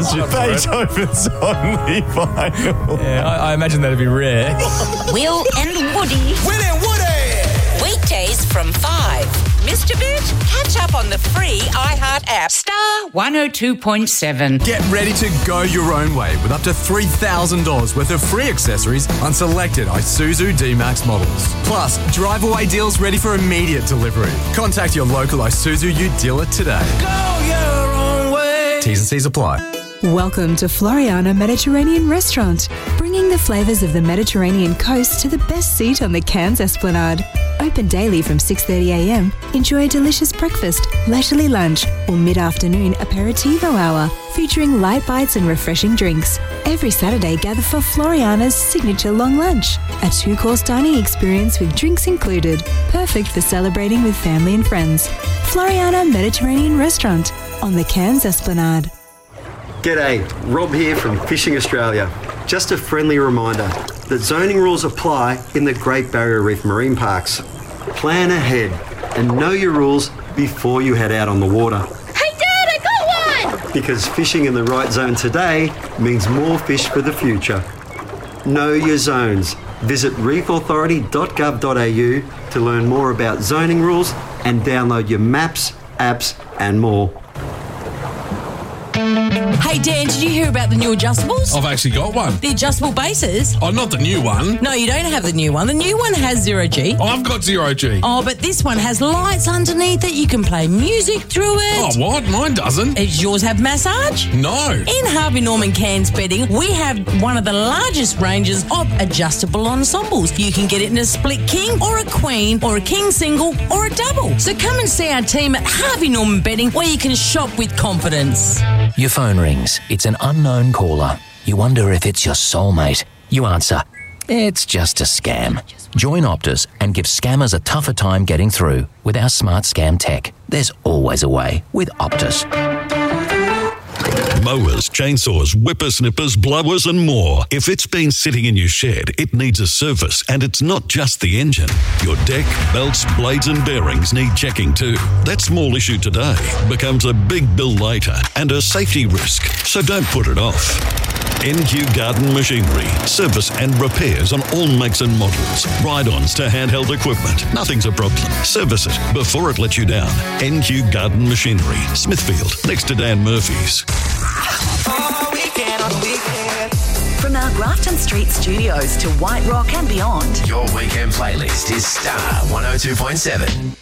Beethoven's only vinyl. Yeah, I imagine that'd be rare. Will and Woody. Will and Woody! Weekdays from 5. Missed a bit? Catch up on the free iHeart app. Star 102.7. Get ready to go your own way with up to $3,000 worth of free accessories on selected Isuzu D-Max models. Plus, drive-away deals ready for immediate delivery. Contact your local Isuzu Ute dealer today. Go your own way. T's and C's apply. Welcome to Floriana Mediterranean Restaurant, bringing the flavours of the Mediterranean coast to the best seat on the Cairns Esplanade. Open daily from 6:30am. Enjoy a delicious breakfast, leisurely lunch or mid-afternoon aperitivo hour featuring light bites and refreshing drinks. Every Saturday, gather for Floriana's signature long lunch, a 2-course dining experience with drinks included, perfect for celebrating with family and friends. Floriana Mediterranean Restaurant on the Cairns Esplanade. G'day, Rob here from Fishing Australia. Just a friendly reminder that zoning rules apply in the Great Barrier Reef Marine Parks. Plan ahead and know your rules before you head out on the water. Hey Dad, I got one! Because fishing in the right zone today means more fish for the future. Know your zones. Visit reefauthority.gov.au to learn more about zoning rules and download your maps, apps and more. Hey Dan, did you hear about the new adjustables? I've actually got one. The adjustable bases? Oh, not the new one. No, you don't have the new one. The new one has 0G. Oh, I've got 0G. Oh, but this one has lights underneath it. You can play music through it. Oh, what? Mine doesn't. Does yours have massage? No. In Harvey Norman Cairns Bedding, we have one of the largest ranges of adjustable ensembles. You can get it in a split king or a queen or a king single or a double. So come and see our team at Harvey Norman Bedding where you can shop with confidence. Your phone rings. It's an unknown caller. You wonder if it's your soulmate. You answer. It's just a scam. Join Optus and give scammers a tougher time getting through. With our smart scam tech, there's always a way with Optus. Mowers, chainsaws, whippersnippers, blowers and more. If it's been sitting in your shed, it needs a service, and it's not just the engine. Your deck, belts, blades and bearings need checking too. That small issue today becomes a big bill later and a safety risk, so don't put it off. NQ Garden Machinery. Service and repairs on all makes and models. Ride-ons to handheld equipment. Nothing's a problem. Service it before it lets you down. NQ Garden Machinery. Smithfield, next to Dan Murphy's. From our Grafton Street studios to White Rock and beyond. Your weekend playlist is Star 102.7.